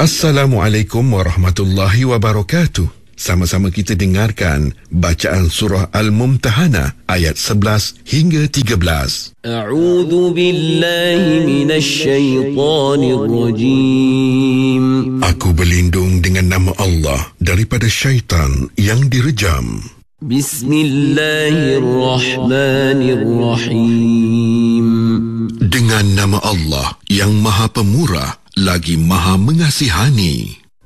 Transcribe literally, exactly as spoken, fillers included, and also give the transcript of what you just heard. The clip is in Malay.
Assalamualaikum warahmatullahi wabarakatuh. Sama-sama kita dengarkan bacaan surah Al-Mumtahanah ayat sebelas hingga tiga belas. A'udzu billahi minasy syaithanir rajim. Aku berlindung dengan nama Allah daripada syaitan yang direjam. Bismillahirrahmanirrahim. Dengan nama Allah yang Maha Pemurah lagi Maha Mengasihani.